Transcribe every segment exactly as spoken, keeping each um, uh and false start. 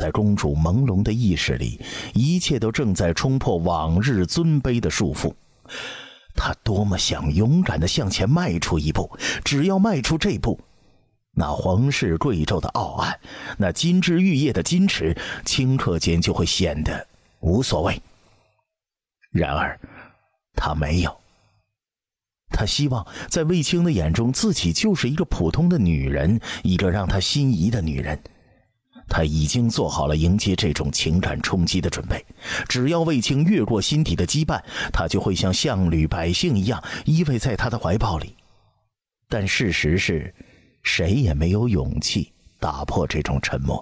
在公主朦胧的意识里，一切都正在冲破往日尊卑的束缚。她多么想勇敢地向前迈出一步，只要迈出这步，那皇室贵胄的傲岸，那金枝玉叶的矜持，顷刻间就会显得无所谓。然而她没有，她希望在卫青的眼中，自己就是一个普通的女人，一个让她心仪的女人。她已经做好了迎接这种情感冲击的准备，只要卫青越过心底的羁绊，她就会像项羽百姓一样依偎在他的怀抱里。但事实是，谁也没有勇气打破这种沉默。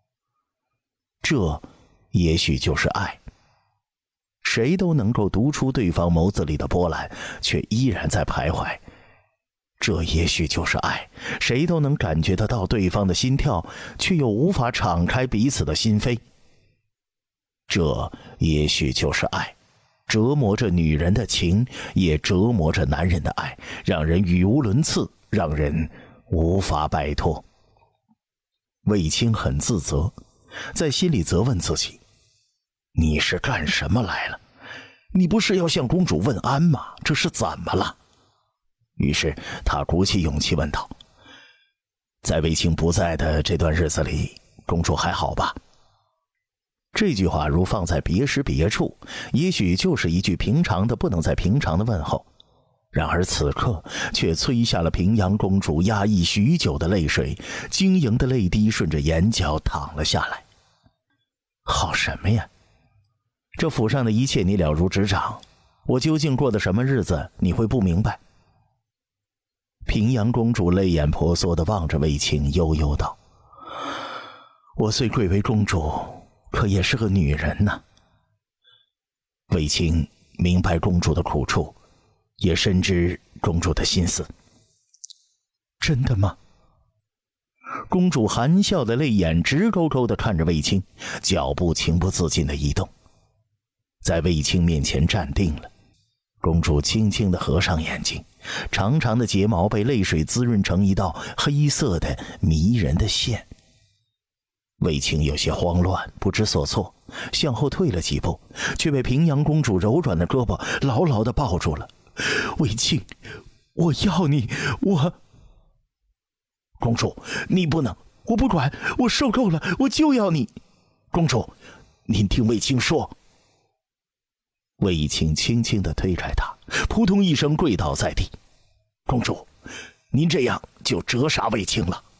这也许就是爱，谁都能够读出对方眸子里的波澜，却依然在徘徊。这也许就是爱，谁都能感觉得到对方的心跳，却又无法敞开彼此的心扉。这也许就是爱，折磨着女人的情，也折磨着男人的爱，让人语无伦次，让人无法摆脱。卫青很自责，在心里责问自己，你是干什么来了？你不是要向公主问安吗？这是怎么了？于是他鼓起勇气问道，在卫青不在的这段日子里，公主还好吧？这句话如放在别时别处，也许就是一句平常的不能再平常的问候，然而此刻却催下了平阳公主压抑许久的泪水，晶莹的泪滴顺着眼角淌了下来。好什么呀？这府上的一切你了如指掌，我究竟过的什么日子你会不明白？平阳公主泪眼婆娑地望着卫青，悠悠道，我虽贵为公主，可也是个女人呐。卫青明白公主的苦处，也深知公主的心思。真的吗？公主含笑的泪眼直勾勾地看着卫青，脚步情不自禁地移动，在卫青面前站定了。公主轻轻地合上眼睛，长长的睫毛被泪水滋润成一道黑色的迷人的线。卫青有些慌乱，不知所措，向后退了几步，却被平阳公主柔软的胳膊牢牢地抱住了。卫青，我要你，我……公主，你不能，我不管，我受够了，我就要你。公主，您听卫青说。卫青轻轻地推开他，扑通一声跪倒在地。公主，您这样就折杀卫青了。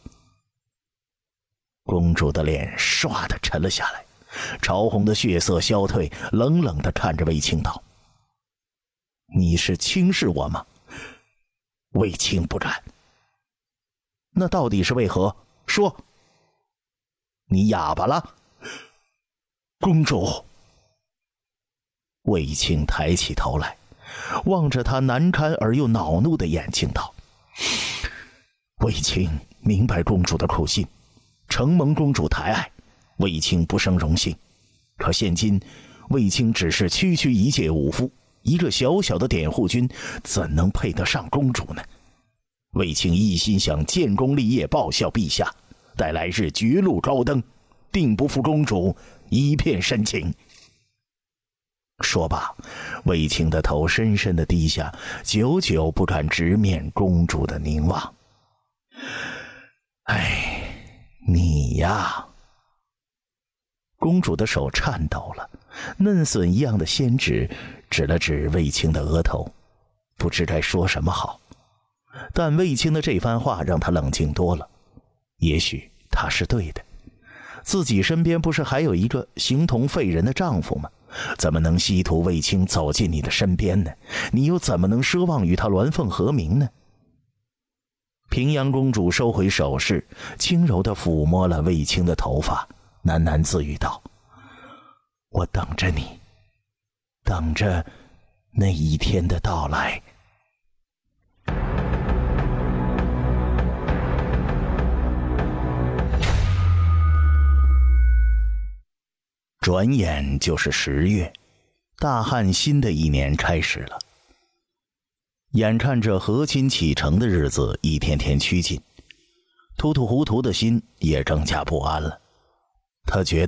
公主的脸唰地沉了下来，潮红的血色消退，冷冷地看着卫青道，你是轻视我吗？卫青不敢。那到底是为何？说。你哑巴了？公主。卫青抬起头来，望着他难堪而又恼怒的眼睛道，卫青明白公主的苦心，承蒙公主抬爱，卫青不胜荣幸。可现今卫青只是区区一介武夫，一个小小的点护军，怎能配得上公主呢？卫青一心想建功立业，报效陛下，待来日绝路高登，定不负公主一片深情。说罢，卫青的头深深地低下，久久不敢直面公主的凝望。哎，你呀！公主的手颤抖了，嫩笋一样的纤指指了指卫青的额头，不知该说什么好。但卫青的这番话让她冷静多了，也许她是对的。自己身边不是还有一个形同废人的丈夫吗？怎么能希图卫青走进你的身边呢？你又怎么能奢望与他鸾凤和鸣呢？平阳公主收回手势，轻柔地抚摸了卫青的头发，喃喃自语道，我等着你，等着那一天的到来。转眼就是十月，大汉新的一年开始了。眼看着和亲启程的日子一天天趋近，突突糊涂的心也更加不安了。他觉得